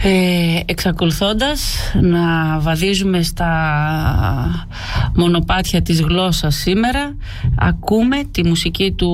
Εξακολουθώντας να βαδίζουμε στα μονοπάτια της γλώσσας σήμερα, ακούμε τη μουσική του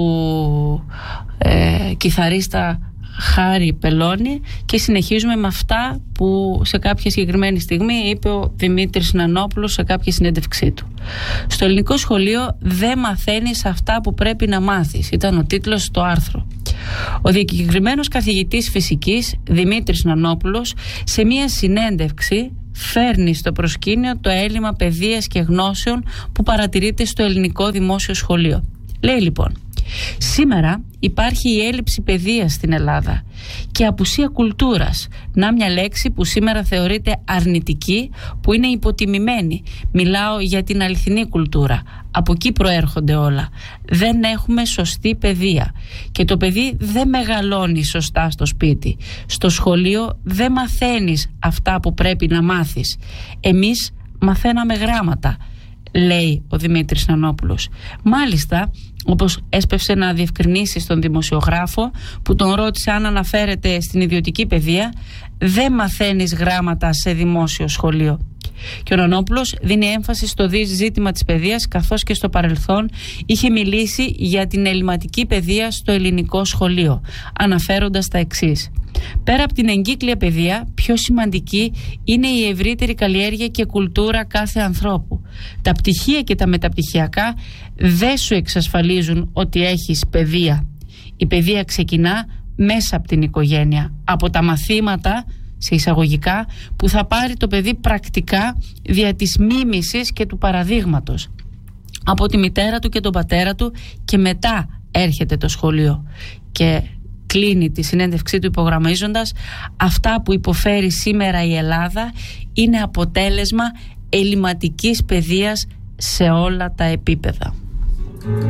κιθαρίστα Χάρη Πελώνη και συνεχίζουμε με αυτά που σε κάποια συγκεκριμένη στιγμή είπε ο Δημήτρης Νανόπουλος σε κάποια συνέντευξή του. Στο ελληνικό σχολείο δεν μαθαίνεις αυτά που πρέπει να μάθεις, ήταν ο τίτλος στο άρθρο. Ο διακεκριμένος καθηγητής φυσικής Δημήτρης Νανόπουλος σε μια συνέντευξη φέρνει στο προσκήνιο το έλλειμμα παιδείας και γνώσεων που παρατηρείται στο ελληνικό δημόσιο σχολείο. Λέει λοιπόν: σήμερα υπάρχει η έλλειψη παιδείας στην Ελλάδα και απουσία κουλτούρας. Να μια λέξη που σήμερα θεωρείται αρνητική, που είναι υποτιμημένη. Μιλάω για την αληθινή κουλτούρα. Από εκεί προέρχονται όλα. Δεν έχουμε σωστή παιδεία. Και το παιδί δεν μεγαλώνει σωστά στο σπίτι. Στο σχολείο δεν μαθαίνεις αυτά που πρέπει να μάθεις. Εμείς μαθαίναμε γράμματα, λέει ο Δημήτρης Νανόπουλος. Μάλιστα, όπως έσπευσε να διευκρινίσει στον δημοσιογράφο που τον ρώτησε αν αναφέρεται στην ιδιωτική παιδεία, δεν μαθαίνεις γράμματα σε δημόσιο σχολείο. Και ο Νανόπουλος δίνει έμφαση στο ζήτημα της παιδείας, καθώς και στο παρελθόν είχε μιλήσει για την ελληματική παιδεία στο ελληνικό σχολείο, αναφέροντας τα εξής: πέρα από την εγκύκλια παιδεία, πιο σημαντική είναι η ευρύτερη καλλιέργεια και κουλτούρα κάθε ανθρώπου. Τα πτυχία και τα μεταπτυχιακά δεν σου εξασφαλίζουν ότι έχεις παιδεία. Η παιδεία ξεκινά μέσα από την οικογένεια, από τα μαθήματα, σε εισαγωγικά, που θα πάρει το παιδί πρακτικά δια της μίμησης και του παραδείγματος από τη μητέρα του και τον πατέρα του, και μετά έρχεται το σχολείο. Και κλείνει τη συνέντευξή του υπογραμμίζοντας: αυτά που υποφέρει σήμερα η Ελλάδα είναι αποτέλεσμα ελληματικής παιδείας σε όλα τα επίπεδα.